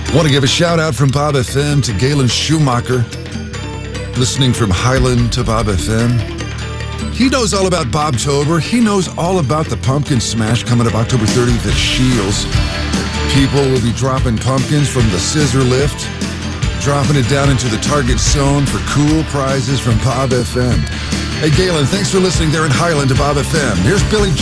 Want to give a shout out from Bob FM to Galen Schumacher, listening from Highland to Bob FM. He knows all about Bobtober. He knows all about the pumpkin smash coming up October 30th at Shields. People will be dropping pumpkins from the scissor lift, dropping it down into the target zone for cool prizes from Bob FM. Hey, Galen, thanks for listening there in Highland to Bob FM. Here's Billy